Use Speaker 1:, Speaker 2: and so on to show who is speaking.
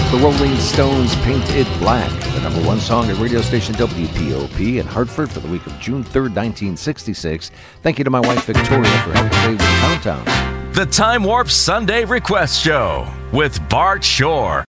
Speaker 1: The Rolling Stones, Paint It Black, the number one song at radio station WPOP in Hartford for the week of June 3rd, 1966. Thank you to my wife, Victoria, for helping today with the countdown.
Speaker 2: The Time Warp Sunday Request Show with Bart Shore.